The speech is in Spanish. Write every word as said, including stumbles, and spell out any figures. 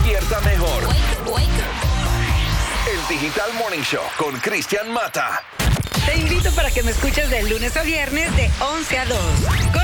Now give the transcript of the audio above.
despierta mejor. El Digital Morning Show con Cristian Mata. Te invito para que me escuches de lunes a viernes de once a dos.